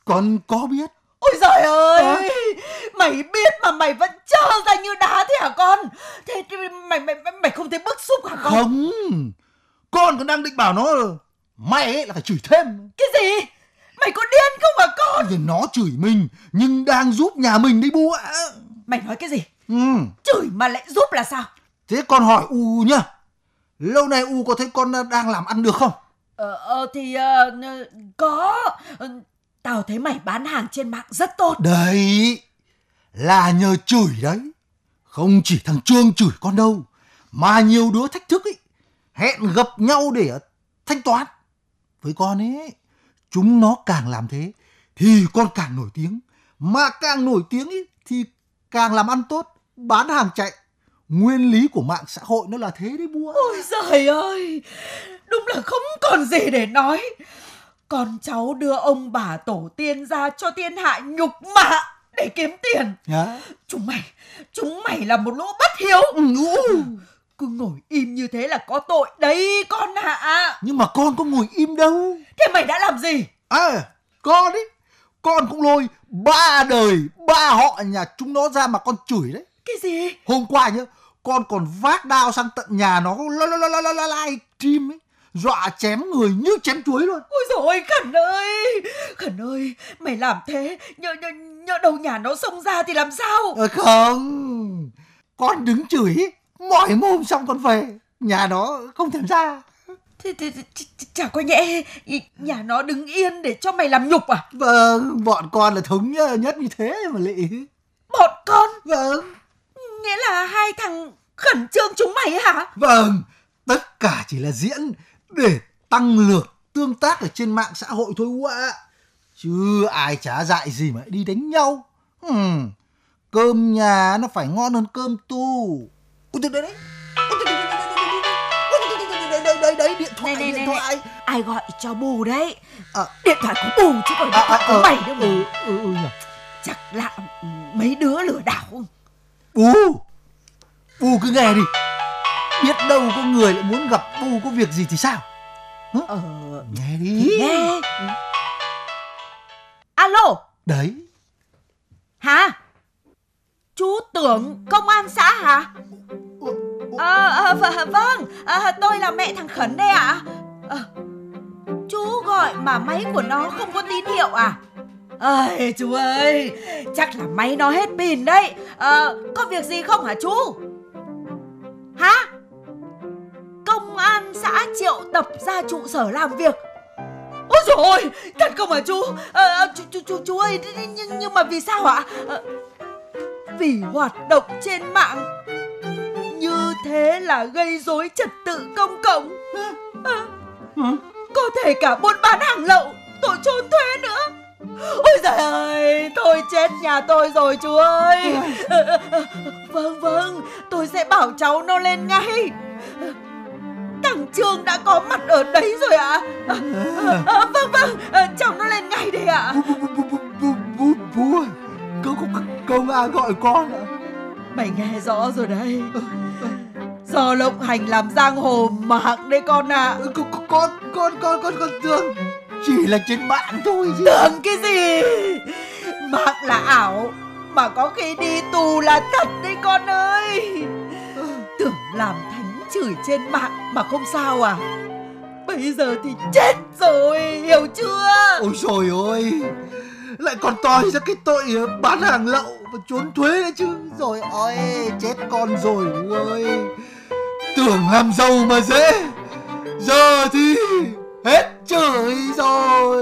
Con có biết. Ôi giời ơi, mày biết mà mày vẫn trơ ra như đá thế hả con? Thế mày không thấy bức xúc hả con? Không, con còn đang định bảo nó mày ấy là phải chửi thêm. Cái gì? Mày có điên không hả con? Thì nó chửi mình nhưng đang giúp nhà mình đấy bu ạ. Mày nói cái gì? Chửi mà lại giúp là sao? Thế con hỏi U nhá, lâu nay U có thấy con đang làm ăn được không? Có. Tao thấy mày bán hàng trên mạng rất tốt. Đấy, là nhờ chửi đấy. Không chỉ thằng Trương chửi con đâu, mà nhiều đứa thách thức ấy, hẹn gặp nhau để thanh toán. Với con ấy, chúng nó càng làm thế thì con càng nổi tiếng. Mà càng nổi tiếng ấy, thì càng làm ăn tốt, bán hàng chạy. Nguyên lý của mạng xã hội nó là thế đấy bua. Ôi giời ơi, đúng là không còn gì để nói. Con cháu đưa ông bà tổ tiên ra cho thiên hạ nhục mạ để kiếm tiền. Chúng mày là một lũ bất hiếu. Cứ ngồi im như thế là có tội đấy con ạ. Nhưng mà con có ngồi im đâu. Thế mày đã làm gì? Con ấy, con cũng lôi 3 đời 3 họ nhà chúng nó ra mà con chửi đấy. Cái gì? Hôm qua nhá, con còn vác đao sang tận nhà nó live stream ấy, dọa chém người như chém chuối luôn. Ôi dồi ôi, Khẩn ơi, mày làm thế nhỡ đâu nhà nó xông ra thì làm sao? Không, con đứng chửi mỏi mồm xong con về, nhà nó không thèm ra. Thế chả có nhẽ nhà nó đứng yên để cho mày làm nhục à? Vâng, bọn con là thống nhất như thế mà Lị. Bọn con? Vâng. Nghĩa là hai thằng khẩn trương chúng mày hả? Vâng, tất cả chỉ là diễn để tăng lượt tương tác ở trên mạng xã hội thôi ạ. Chứ ai chả dại gì mà đi đánh nhau. Cơm nhà nó phải ngon hơn cơm tu. Đấy, điện thoại. Ai gọi cho bù đấy? Điện thoại của bù chứ còn điện thoại của mày đâu. Chắc là mấy đứa lừa đảo. Bù cứ nghe đi. Biết đâu có người lại muốn gặp bù có việc gì thì sao? Nghe đi. Nghe. Alo. Đấy. Hả? Chú Tưởng công an xã hả? Vâng, tôi là mẹ thằng Khẩn đây ạ. Chú gọi mà máy của nó không có tín hiệu à? Chú ơi, chắc là máy nó hết pin đấy. Có việc gì không hả chú? Hả? Công an xã triệu tập ra trụ sở làm việc. Ôi dồi ôi, thật không hả chú? Chú ơi, nhưng mà vì sao ạ? Vì hoạt động trên mạng như thế là gây rối trật tự công cộng. Có thể cả buôn bán hàng lậu, tội trốn thuế nữa. Ôi giời ơi, tôi chết nhà tôi rồi chú ơi. Vâng, tôi sẽ bảo cháu nó lên ngay. Thằng Trương đã có mặt ở đấy rồi ạ. Vâng, cháu nó lên ngay đây ạ. Bố, công an gọi con ạ. Mày nghe rõ rồi đấy. Do lộng hành làm giang hồ mạng đấy con ạ. Con tưởng chỉ là trên mạng thôi chứ. Tưởng cái gì? Mạng là ảo, mà có khi đi tù là thật đấy con ơi. Tưởng làm thánh chửi trên mạng mà không sao à? Bây giờ thì chết rồi, hiểu chưa? Ôi trời ơi, lại còn toi ra cái tội bán hàng lậu và trốn thuế đấy chứ. Rồi ôi, chết con rồi ơi. Tưởng làm giàu mà dễ, giờ thì